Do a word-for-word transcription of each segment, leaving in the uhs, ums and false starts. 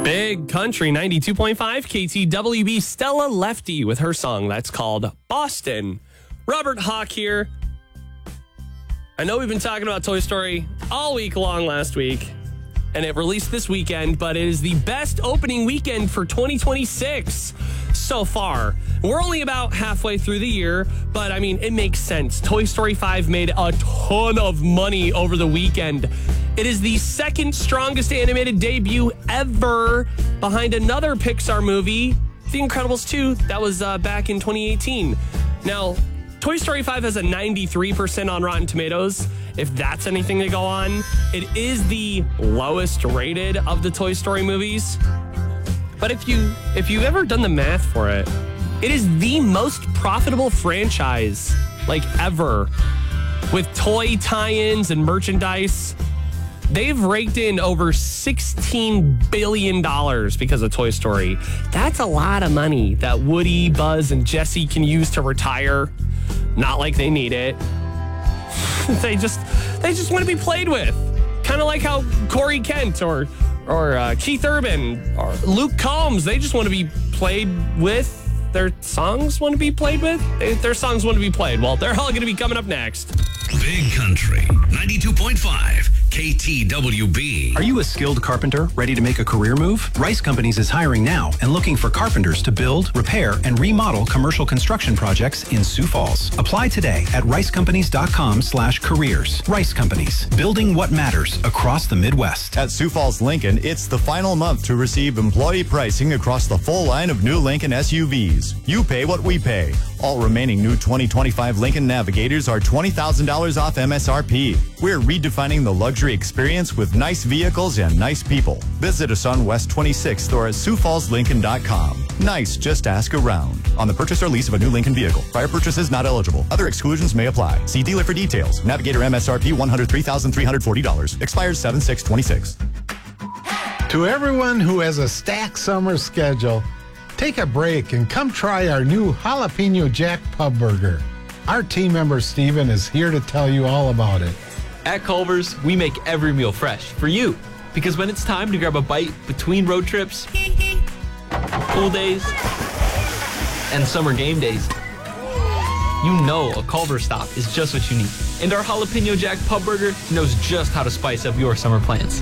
Big Country ninety-two point five K T W B. Stella Lefty with her song that's called Boston. Robert Hawk here. I know we've been talking about Toy Story all week long last week, and it released this weekend, but it is the best opening weekend for twenty twenty-six so far. We're only about halfway through the year, but I mean, it makes sense. Toy Story five made a ton of money over the weekend. It is the second strongest animated debut ever, behind another Pixar movie, The Incredibles two. That was uh, back in twenty eighteen. Now, Toy Story five has a ninety-three percent on Rotten Tomatoes. If that's anything to go on, it is the lowest rated of the Toy Story movies. But if you if you've ever done the math for it, it is the most profitable franchise like ever, with toy tie-ins and merchandise. They've raked in over sixteen billion dollars because of Toy Story. That's a lot of money that Woody, Buzz, and Jessie can use to retire. Not like they need it. they just they just want to be played with. Kind of like how Corey Kent or or uh, Keith Urban or Luke Combs, they just want to be played with. Their songs want to be played with. They, their songs want to be played. Well, they're all going to be coming up next. Big Country ninety-two point five K T W B. Are you a skilled carpenter ready to make a career move? Rice Companies is hiring now and looking for carpenters to build, repair, and remodel commercial construction projects in Sioux Falls. Apply today at rice companies dot com slash careers. Rice Companies, building what matters across the Midwest. At Sioux Falls Lincoln, it's the final month to receive employee pricing across the full line of new Lincoln S U Vs. You pay what we pay. All remaining new twenty twenty-five Lincoln Navigators are twenty thousand dollars off M S R P. We're redefining the luxury experience with nice vehicles and nice people. Visit us on West twenty-sixth or at sioux falls lincoln dot com. Nice, just ask around. On the purchase or lease of a new Lincoln vehicle. Prior purchases not eligible. Other exclusions may apply. See dealer for details. Navigator M S R P one hundred three thousand three hundred forty dollars. Expires seven six twenty-six. To everyone who has a stacked summer schedule, take a break and come try our new Jalapeno Jack Pub Burger. Our team member Steven is here to tell you all about it. At Culver's, we make every meal fresh for you. Because when it's time to grab a bite between road trips, pool days, and summer game days, you know a Culver's stop is just what you need. And our Jalapeno Jack Pub Burger knows just how to spice up your summer plans.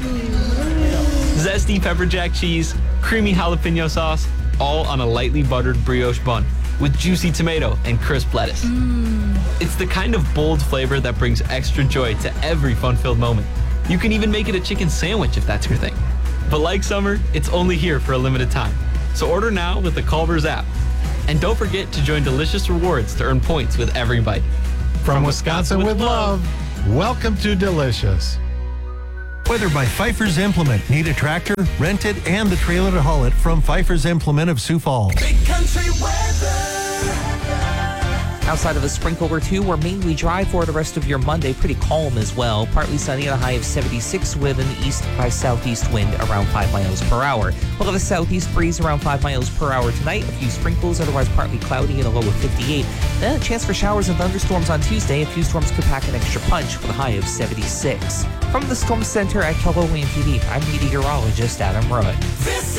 Zesty pepper jack cheese, creamy jalapeno sauce, all on a lightly buttered brioche bun with juicy tomato and crisp lettuce. Mm. It's the kind of bold flavor that brings extra joy to every fun-filled moment. You can even make it a chicken sandwich if that's your thing. But like summer, it's only here for a limited time. So order now with the Culver's app. And don't forget to join Delicious Rewards to earn points with every bite. From, From Wisconsin, Wisconsin with love, love, welcome to Delicious. Whether by Pfeiffer's Implement, need a tractor, rent it, and the trailer to haul it from Pfeiffer's Implement of Sioux Falls. Big Country weather. Outside of a sprinkle or two, we're mainly dry for the rest of your Monday. Pretty calm as well. Partly sunny at a high of seventy-six with an east by southeast wind around five miles per hour. We'll have a southeast breeze around five miles per hour tonight. A few sprinkles, otherwise partly cloudy and a low of fifty-eight. Then a chance for showers and thunderstorms on Tuesday. A few storms could pack an extra punch with a high of seventy-six. From the Storm Center at KELO W A M T V, I'm meteorologist Adam Rudd. This